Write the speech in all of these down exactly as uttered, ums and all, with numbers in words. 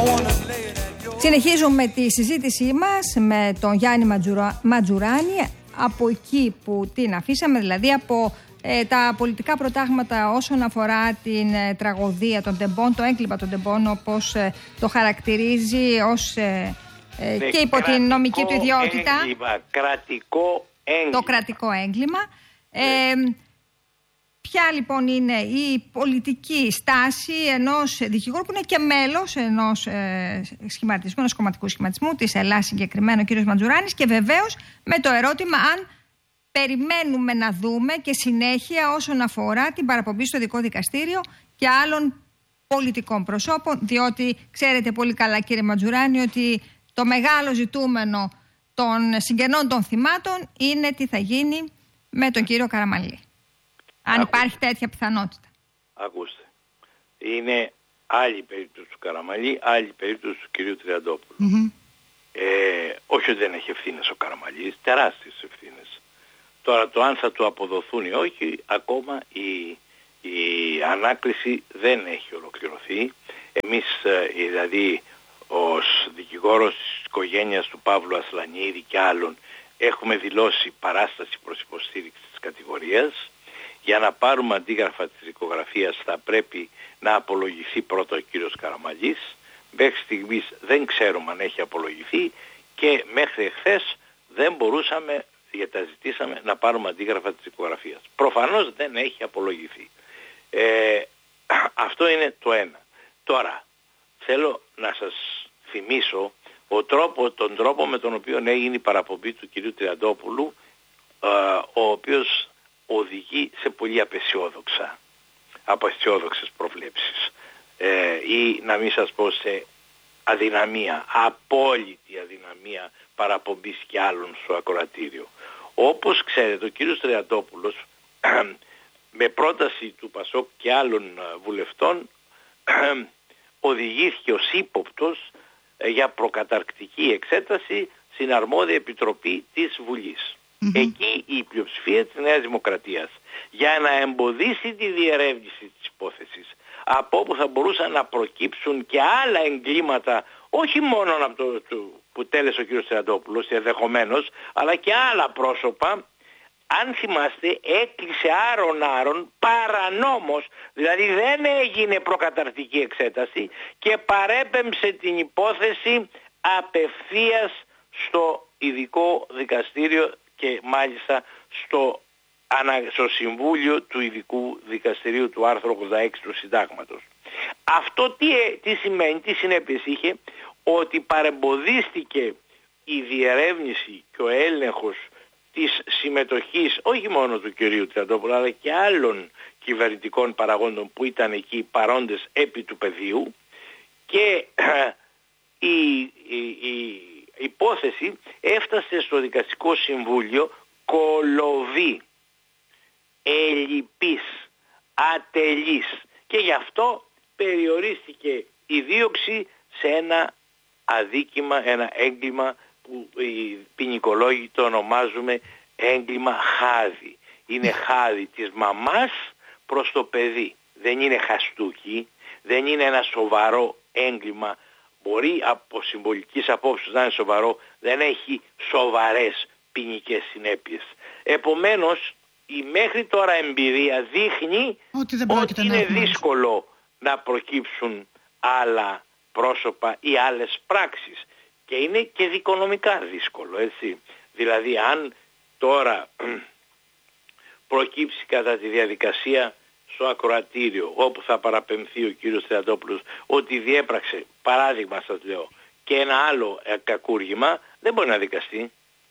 Συνεχίζουμε τη συζήτησή μας με τον Γιάννη Ματζουρα... Ματζουράνη από εκεί που την αφήσαμε, δηλαδή από ε, τα πολιτικά προτάγματα όσον αφορά την ε, τραγωδία των τεμπών, το έγκλημα των τεμπών, όπως ε, το χαρακτηρίζει ως, ε, ε, και υπό την νομική του ιδιότητα. Έγκλημα, κρατικό έγκλημα. Το κρατικό έγκλημα. Ναι. Ε, Ποια λοιπόν είναι η πολιτική στάση ενός δικηγόρου που είναι και μέλος ενός ε, σχηματισμού, ενός κομματικού σχηματισμού της Ελλάς συγκεκριμένα, ο κ. Ματζουράνης, και βεβαίως με το ερώτημα αν περιμένουμε να δούμε και συνέχεια όσον αφορά την παραπομπή στο ειδικό δικαστήριο και άλλων πολιτικών προσώπων, διότι ξέρετε πολύ καλά, κύριε Ματζουράνη, ότι το μεγάλο ζητούμενο των συγγενών των θυμάτων είναι τι θα γίνει με τον κύριο Καραμανλή. Αν Ακούστε. Υπάρχει τέτοια πιθανότητα. Ακούστε. Είναι άλλη περίπτωση του Καραμανλή, άλλη περίπτωση του κυρίου Τριαντόπουλου. Mm-hmm. Ε, όχι ότι δεν έχει ευθύνες ο Καραμανλής, τεράστιες ευθύνες. Τώρα το αν θα του αποδοθούν ή όχι, ακόμα η, η ανάκριση δεν έχει ολοκληρωθεί. Εμείς δηλαδή ως δικηγόρος της οικογένειας του Παύλου Ασλανίδη και άλλων έχουμε δηλώσει παράσταση προς υποστήριξη της κατηγορίας. Για να πάρουμε αντίγραφα της δικογραφίας θα πρέπει να απολογηθεί πρώτα ο κύριος Καραμανλής. Μέχρι στιγμής δεν ξέρουμε αν έχει απολογηθεί και μέχρι εχθές δεν μπορούσαμε, γιατί τα ζητήσαμε, να πάρουμε αντίγραφα της δικογραφίας. Προφανώς δεν έχει απολογηθεί. Ε, αυτό είναι το ένα. Τώρα, θέλω να σας θυμίσω ο τρόπο, τον τρόπο με τον οποίο έγινε η παραπομπή του κυρίου Τριαντόπουλου, ε, ο οποίος οδηγεί σε πολύ απεσιόδοξα, απεσιόδοξες προβλέψεις ε, ή να μην σας πω σε αδυναμία, απόλυτη αδυναμία παραπομπής και άλλων στο ακροατήριο. Όπως ξέρετε, ο κύριος Τριαντόπουλος με πρόταση του Πασόκ και άλλων βουλευτών οδηγήθηκε ως ύποπτος για προκαταρκτική εξέταση στην αρμόδια επιτροπή της Βουλής. Mm-hmm. Εκεί η πλειοψηφία της Νέας Δημοκρατίας, για να εμποδίσει τη διερεύνηση της υπόθεσης, από όπου θα μπορούσαν να προκύψουν και άλλα εγκλήματα, όχι μόνο από το, το που τέλεσε ο κ. Τριαντόπουλος ενδεχομένως, αλλά και άλλα πρόσωπα, αν θυμάστε, έκλεισε άρον-άρον παρανόμως, δηλαδή δεν έγινε προκαταρτική εξέταση και παρέπεμψε την υπόθεση απευθείας στο ειδικό δικαστήριο και μάλιστα στο, στο Συμβούλιο του Ειδικού Δικαστηρίου του άρθρου ογδόντα έξι του Συντάγματος. Αυτό τι, τι σημαίνει, τι συνέπειες είχε? Ότι παρεμποδίστηκε η διερεύνηση και ο έλεγχος της συμμετοχής όχι μόνο του κυρίου Τριαντόπουλου αλλά και άλλων κυβερνητικών παραγόντων που ήταν εκεί παρόντες επί του πεδίου, και η, η, η υπόθεση έφτασε στο Δικαστικό Συμβούλιο κολοβή, ελλειπής, ατελής, και γι' αυτό περιορίστηκε η δίωξη σε ένα αδίκημα, ένα έγκλημα που οι ποινικολόγοι το ονομάζουμε έγκλημα χάδι. Είναι χάδι της μαμάς προς το παιδί. Δεν είναι χαστούκι, δεν είναι ένα σοβαρό έγκλημα. Μπορεί από συμβολικής απόψεως να είναι σοβαρό, δεν έχει σοβαρές ποινικές συνέπειες. Επομένως, η μέχρι τώρα εμπειρία δείχνει ότι, δεν ότι είναι δύσκολο να προκύψουν άλλα πρόσωπα ή άλλες πράξεις. Και είναι και δικονομικά δύσκολο, έτσι. Δηλαδή, αν τώρα προκύψει κατά τη διαδικασία στο ακροατήριο, όπου θα παραπεμφθεί ο κύριος Τριαντόπουλος ότι διέπραξε, παράδειγμα σας λέω, και ένα άλλο κακούργημα, δεν μπορεί να δικαστεί.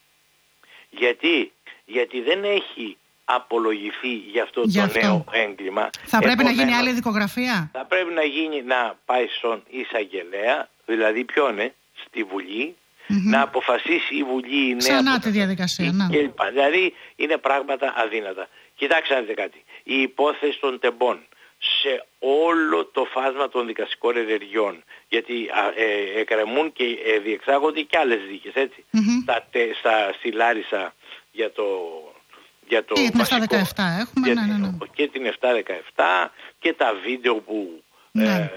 Γιατί, Γιατί δεν έχει απολογηθεί για αυτό για το αυτό. νέο έγκλημα. Θα πρέπει Επομένως, να γίνει άλλη δικογραφία. Θα πρέπει να γίνει, να πάει στον εισαγγελέα, δηλαδή ποιον είναι, στη Βουλή, mm-hmm. να αποφασίσει η Βουλή η νέα. Ξανά τη διαδικασία, ναι. Δηλαδή είναι πράγματα αδύνατα. Κοιτάξτε να δείτε κάτι. Η υπόθεση των τεμπών σε όλο το φάσμα των δικαστικών ενεργειών, γιατί ε, εκκρεμούν και ε, διεξάγονται και άλλες δίκες, έτσι. Mm-hmm. Στα, τε, στα, στη Λάρισα για το... Για το και την επτά δεκαεπτά έχουμε, και, ναι, ναι, ναι. και την επτά δεκαεπτά και τα βίντεο που ναι. ε,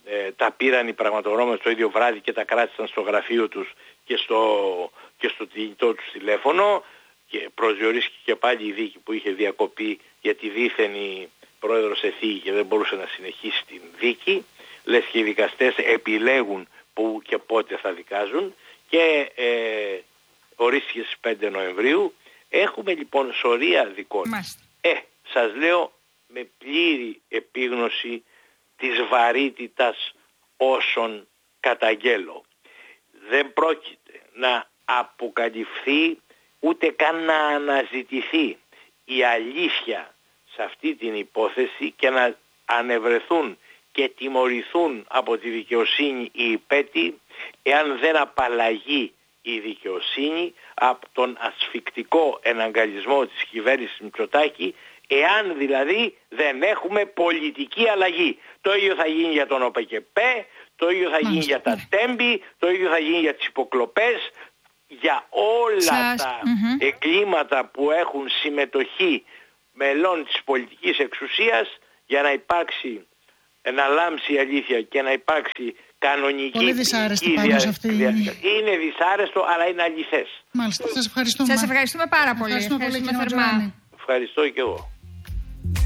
ε, τα πήραν οι πραγματογνώμονες το ίδιο βράδυ και τα κράτησαν στο γραφείο τους και στο, και στο κινητό τους τηλέφωνο, και προσδιορίστηκε και πάλι η δίκη που είχε διακοπεί γιατί δήθεν η πρόεδρος εφήγη και δεν μπορούσε να συνεχίσει την δίκη. Λες και οι δικαστές επιλέγουν που και πότε θα δικάζουν, και ε, ορίστηκε στις πέντε Νοεμβρίου. Έχουμε λοιπόν σωρία δικών. Ε, σας λέω με πλήρη επίγνωση της βαρύτητας όσων καταγγέλλω. Δεν πρόκειται να αποκαλυφθεί ούτε καν να αναζητηθεί η αλήθεια σε αυτή την υπόθεση και να ανεβρεθούν και τιμωρηθούν από τη δικαιοσύνη οι υπέτειοι, εάν δεν απαλλαγεί η δικαιοσύνη από τον ασφικτικό εναγκαλισμό της κυβέρνησης Μητσοτάκη, εάν δηλαδή δεν έχουμε πολιτική αλλαγή. Το ίδιο θα γίνει για τον ΟΠΕΚΕΠΕ, το ίδιο θα γίνει για τα τέμπη, το ίδιο θα γίνει για τις υποκλοπές, για όλα Σας... τα mm-hmm. εγκλήματα που έχουν συμμετοχή μελών της πολιτικής εξουσίας, για να υπάρξει, να λάμψει η αλήθεια και να υπάρξει κανονική. Πολύ δυσάρεστη πάνω σε αυτή. Είναι δυσάρεστο, αλλά είναι αληθές. Μάλιστα, σας ευχαριστούμε. Σας ευχαριστούμε πάρα πολύ. Ευχαριστούμε, ευχαριστούμε πολύ, θερμά. Ευχαριστώ και εγώ.